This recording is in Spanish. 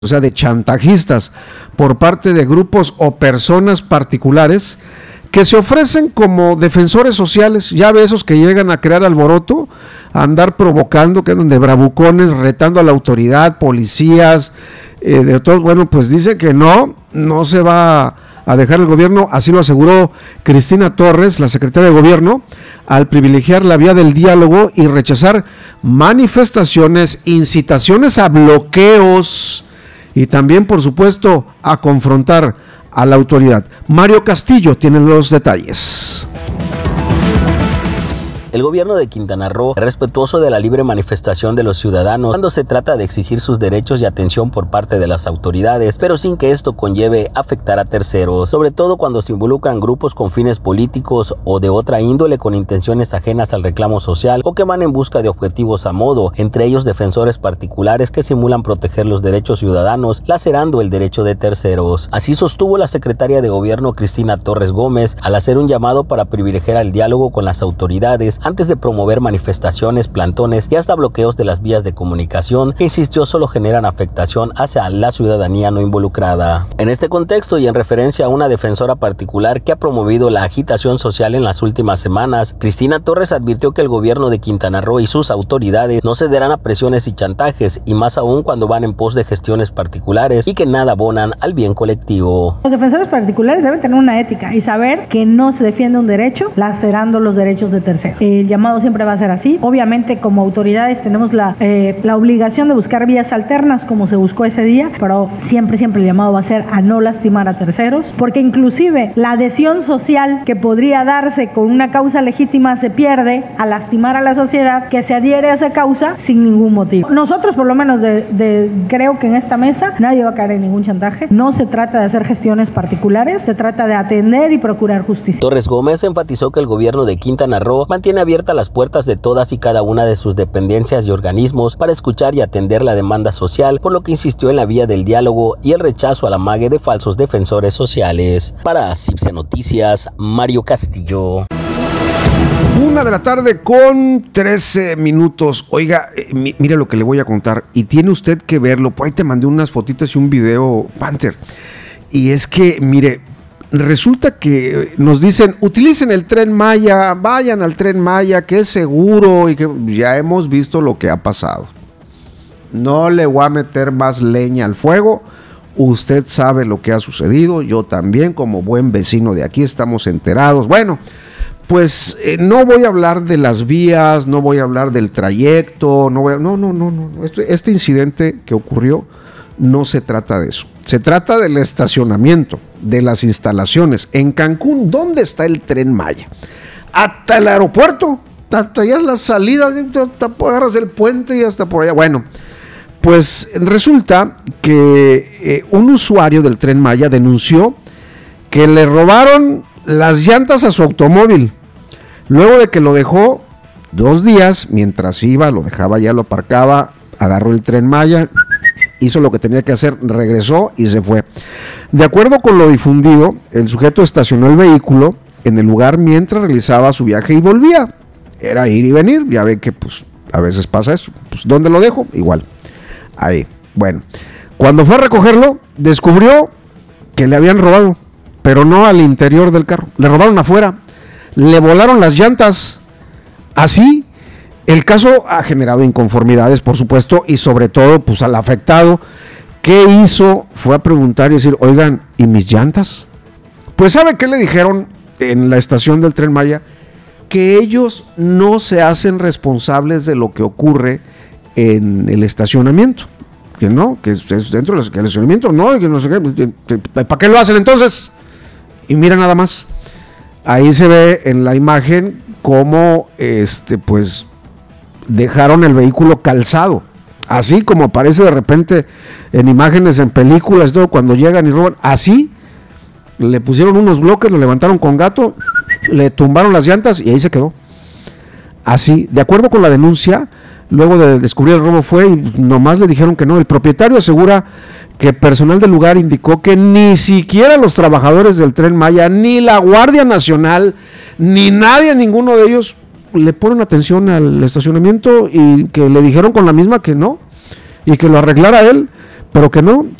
o sea, de chantajistas por parte de grupos o personas particulares que se ofrecen como defensores sociales. Ya ve esos que llegan a crear alboroto, a andar provocando, que andan de bravucones, retando a la autoridad, policías, de todo. Bueno, pues dice que no se va a dejar el gobierno, así lo aseguró Cristina Torres, la secretaria de gobierno, al privilegiar la vía del diálogo y rechazar manifestaciones, incitaciones a bloqueos y también, por supuesto, a confrontar a la autoridad. Mario Castillo tiene los detalles. El gobierno de Quintana Roo es respetuoso de la libre manifestación de los ciudadanos cuando se trata de exigir sus derechos y atención por parte de las autoridades, pero sin que esto conlleve afectar a terceros, sobre todo cuando se involucran grupos con fines políticos o de otra índole con intenciones ajenas al reclamo social o que van en busca de objetivos a modo, entre ellos defensores particulares que simulan proteger los derechos ciudadanos, lacerando el derecho de terceros. Así sostuvo la secretaria de gobierno Cristina Torres Gómez al hacer un llamado para privilegiar el diálogo con las autoridades antes de promover manifestaciones, plantones y hasta bloqueos de las vías de comunicación que, insistió, solo generan afectación hacia la ciudadanía no involucrada. En este contexto y en referencia a una defensora particular que ha promovido la agitación social en las últimas semanas, Cristina Torres advirtió que el gobierno de Quintana Roo y sus autoridades no cederán a presiones y chantajes, y más aún cuando van en pos de gestiones particulares y que nada abonan al bien colectivo. Los defensores particulares deben tener una ética y saber que no se defiende un derecho lacerando los derechos de terceros. El llamado siempre va a ser así. Obviamente, como autoridades tenemos la obligación de buscar vías alternas como se buscó ese día, pero siempre el llamado va a ser a no lastimar a terceros, porque inclusive la adhesión social que podría darse con una causa legítima se pierde a lastimar a la sociedad que se adhiere a esa causa sin ningún motivo. Nosotros, por lo menos, creo que en esta mesa nadie va a caer en ningún chantaje. No se trata de hacer gestiones particulares, se trata de atender y procurar justicia. Torres Gómez enfatizó que el gobierno de Quintana Roo mantiene abiertas las puertas de todas y cada una de sus dependencias y organismos para escuchar y atender la demanda social, por lo que insistió en la vía del diálogo y el rechazo a la mague de falsos defensores sociales. Para CIPSE Noticias, Mario Castillo. 1:13 p.m. Oiga, mire lo que le voy a contar, y tiene usted que verlo. Por ahí te mandé unas fotitos y un video, Panther. Y es que, mire, resulta que nos dicen, utilicen el Tren Maya, vayan al Tren Maya, que es seguro, y que ya hemos visto lo que ha pasado. No le voy a meter más leña al fuego. Usted sabe lo que ha sucedido, yo también, como buen vecino de aquí, estamos enterados. Bueno, pues no voy a hablar de las vías, no voy a hablar del trayecto, no. Este incidente que ocurrió no se trata de eso. Se trata del estacionamiento, de las instalaciones. En Cancún, ¿dónde está el Tren Maya? Hasta el aeropuerto, hasta allá es la salida, hasta agarras el puente y hasta por allá. Bueno, pues resulta que un usuario del Tren Maya denunció que le robaron las llantas a su automóvil. Luego de que lo dejó 2 días, mientras iba, lo dejaba ya, lo aparcaba, agarró el Tren Maya, hizo lo que tenía que hacer, regresó y se fue. De acuerdo con lo difundido, el sujeto estacionó el vehículo en el lugar mientras realizaba su viaje y volvía. Era ir y venir, ya ve que pues a veces pasa eso. Pues ¿dónde lo dejo? Igual, ahí. Bueno, cuando fue a recogerlo, descubrió que le habían robado, pero no al interior del carro, le robaron afuera, le volaron las llantas. Así, el caso ha generado inconformidades, por supuesto, y sobre todo, pues al afectado, ¿qué hizo? Fue a preguntar y decir, oigan, ¿y mis llantas? Pues ¿sabe qué le dijeron en la estación del Tren Maya? Que ellos no se hacen responsables de lo que ocurre en el estacionamiento. Que no, que es dentro del estacionamiento, no, que no sé qué. ¿Para qué lo hacen entonces? Y mira nada más. Ahí se ve en la imagen cómo pues dejaron el vehículo calzado, así como aparece de repente en imágenes, en películas, todo, cuando llegan y roban, así le pusieron unos bloques, lo levantaron con gato, le tumbaron las llantas y ahí se quedó. Así, de acuerdo con la denuncia, luego de descubrir el robo fue y nomás le dijeron que no. El propietario asegura que personal del lugar indicó que ni siquiera los trabajadores del Tren Maya, ni la Guardia Nacional, ni nadie, ninguno de ellos, le ponen atención al estacionamiento, y que le dijeron con la misma que no, y que lo arreglara él, pero que no,